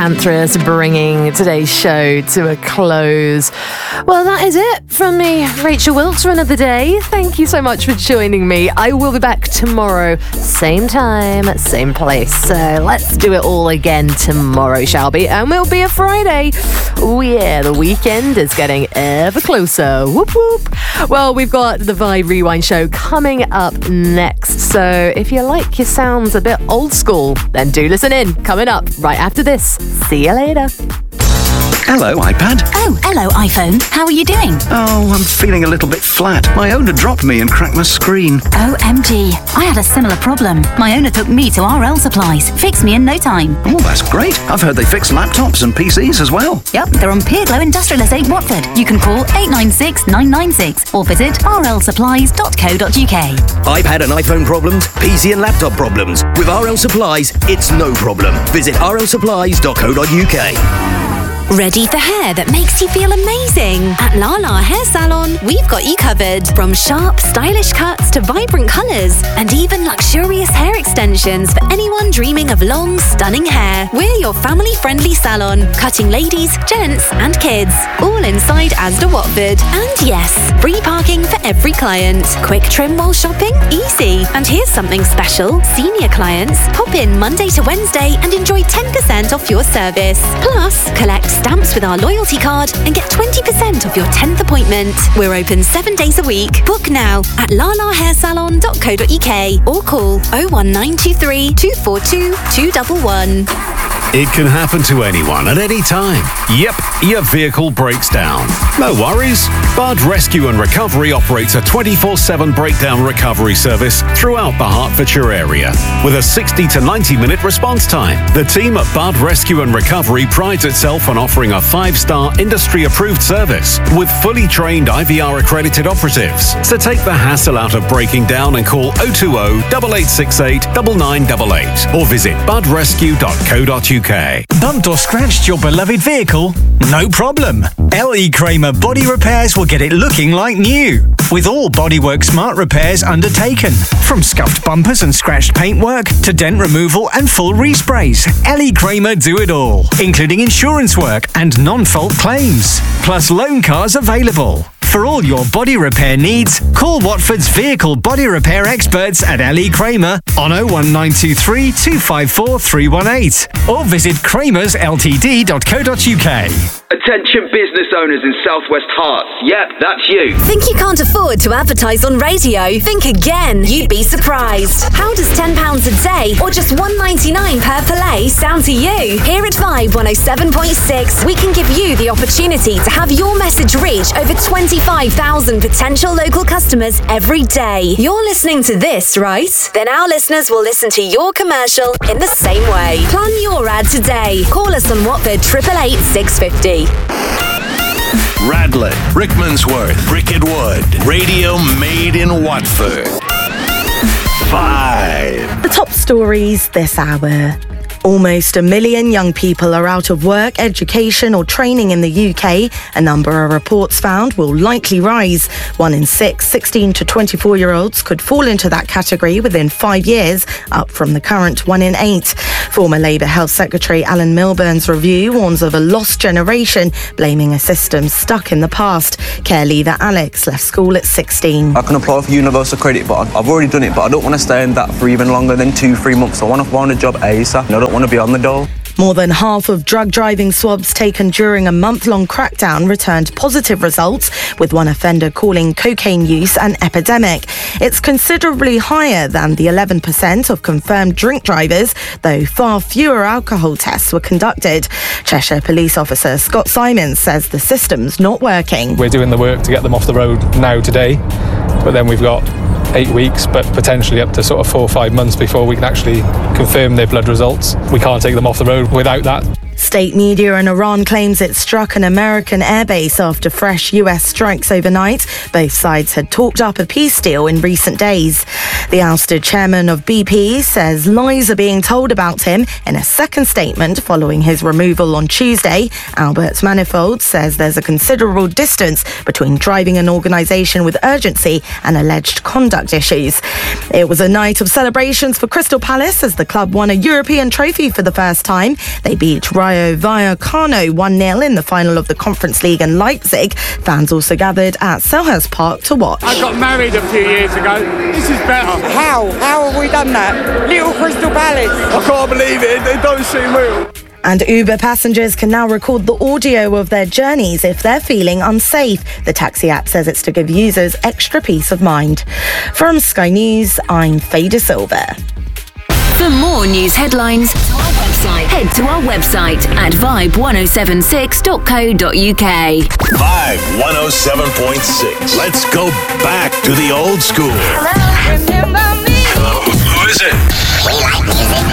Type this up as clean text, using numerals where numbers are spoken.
Panthers bringing today's show to a close. Well, that is it from me, Rachel Wilkes, for another day. Thank you so much for joining me. I will be back tomorrow, same time, same place. So let's do it all again tomorrow, shall we? And we'll be a Friday. Oh yeah, the weekend is getting ever closer. Whoop whoop. Well, we've got the Vibe Rewind show coming up next. So if you like your sounds a bit old school, then do listen in. Coming up right after this. See you later. Hello, iPad. Oh, hello, iPhone. How are you doing? Oh, I'm feeling a little bit flat. My owner dropped me and cracked my screen. OMG. I had a similar problem. My owner took me to RL Supplies. Fixed me in no time. Oh, that's great. I've heard they fix laptops and PCs as well. Yep, they're on Peerglow Industrial Estate, Watford. You can call 896 996 or visit rlsupplies.co.uk. iPad and iPhone problems, PC and laptop problems. With RL Supplies, it's no problem. Visit rlsupplies.co.uk. Ready for hair that makes you feel amazing? At Lala Hair Salon, we've got you covered. From sharp, stylish cuts to vibrant colours, and even luxurious hair extensions for anyone dreaming of long, stunning hair. We're your family-friendly salon, cutting ladies, gents and kids. All inside Asda Watford. And yes, free parking for every client. Quick trim while shopping? Easy. And here's something special. Senior clients, pop in Monday to Wednesday and enjoy 10% off your service. Plus, collect stamps with our loyalty card and get 20% off your 10th appointment. We're open 7 days a week. Book now at lalahairsalon.co.uk or call 01923 242 211. It can happen to anyone at any time. Yep, your vehicle breaks down. No worries. Bud Rescue and Recovery operates a 24/7 breakdown recovery service throughout the Hertfordshire area with a 60 to 90-minute response time. The team at Bud Rescue and Recovery prides itself on offering a 5-star industry-approved service with fully trained IVR-accredited operatives. So take the hassle out of breaking down and call 020 8868 9988 or visit budrescue.co.uk. Bumped or scratched your beloved vehicle? No problem. L.E. Kramer Body Repairs will get it looking like new. With all Bodywork Smart repairs undertaken. From scuffed bumpers and scratched paintwork to dent removal and full resprays, L.E. Kramer do it all, including insurance work and non-fault claims. Plus loan cars available. For all your body repair needs, call Watford's vehicle body repair experts at L.E. Kramer on 01923 254 318 or visit kramersltd.co.uk. Attention business owners in Southwest Herts. Yep, that's you. Think you can't afford to advertise on radio? Think again. You'd be surprised. How does £10 a day or just $1.99 per play sound to you? Here at Vibe 107.6, we can give you the opportunity to have your message reach over 25,000 potential local customers every day. You're listening to this, right? Then our listeners will listen to your commercial in the same way. Plan your ad today. Call us on Watford 888 650. Radlett, Rickmansworth, Bricket Wood. Radio made in Watford. Vibe. The top stories this hour. Almost 1 million young people are out of work, education or training in the UK. A number of reports found will likely rise. 1 in 6 16 to 24-year-olds could fall into that category within 5 years, up from the current 1 in 8. Former Labour Health Secretary Alan Milburn's review warns of a lost generation, blaming a system stuck in the past. Care leaver Alex left school at 16. I can apply for universal credit, but I've already done it, but I don't want to stay in that for even longer than 2-3 months. I want to find a job ASAP, and I don't want to be on the dole. More than half of drug driving swabs taken during a month-long crackdown returned positive results, with one offender calling cocaine use an epidemic. It's considerably higher than the 11% of confirmed drink drivers, though far fewer alcohol tests were conducted. Cheshire Police Officer Scott Simons says the system's not working. We're doing the work to get them off the road now today, but then we've got 8 weeks, but potentially up to sort of 4 or 5 months before we can actually confirm their blood results. We can't take them off the road without that. State media in Iran claims it struck an American airbase after fresh US strikes overnight. Both sides had talked up a peace deal in recent days. The ousted chairman of BP says lies are being told about him in a second statement following his removal on Tuesday. Albert Manifold says there's a considerable distance between driving an organisation with urgency and alleged conduct issues. It was a night of celebrations for Crystal Palace as the club won a European trophy for the first time. They beat Rayo Rayo Vallecano 1-0 in the final of the Conference League in Leipzig. Fans also gathered at Selhurst Park to watch. I got married a few years ago. This is better. How have we done that? Little Crystal Palace. I can't believe it. It don't seem real. And Uber passengers can now record the audio of their journeys if they're feeling unsafe. The taxi app says it's to give users extra peace of mind. From Sky News, I'm Faye De Silva. For more news headlines, head to our website at vibe1076.co.uk. Vibe 107.6. Let's go back to the old school. Hello. Who is it? We like music.